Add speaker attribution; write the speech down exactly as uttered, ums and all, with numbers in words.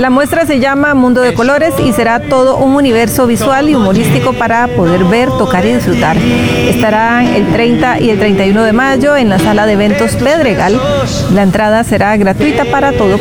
Speaker 1: La muestra se llama Mundo de Colores y será todo un universo visual y humorístico para poder ver, tocar y disfrutar. Estará el treinta y el treinta y uno de mayo en la sala de eventos Pedregal. La entrada será gratuita para todo